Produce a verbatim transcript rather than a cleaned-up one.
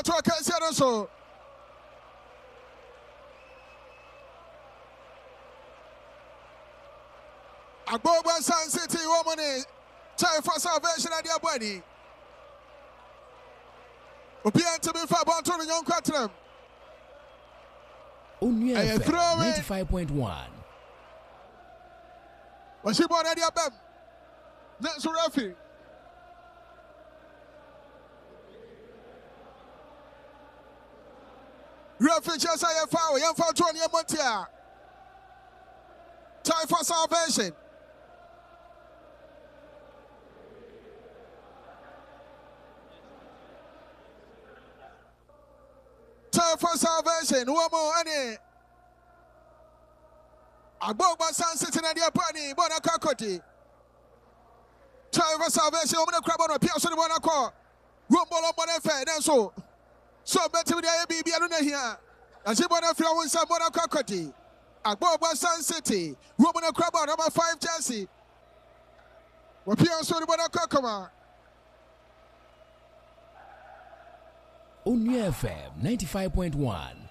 talk so. Agboba Sun City woman time for salvation at their body. Opian to be for Bonton and Young Quatram. Only ninety-five point one. Was she born at your bed? Next referee. Referee just say a foul. Young foul Tony Montia. Time for salvation. Time for salvation. One more any. Agboba Sun City na dia pani. Bona kakoti. Time for salvation. Omo na crab on Pierre so the bona call. Rumble on bona fair. Then so. So better with the baby anu na here. As you bona fair won some bona kakoti. Agboba Sun City. Rumble na crab on number five Chelsea. Wa Pierre so the bona kakoma. Only F M ninety-five point one.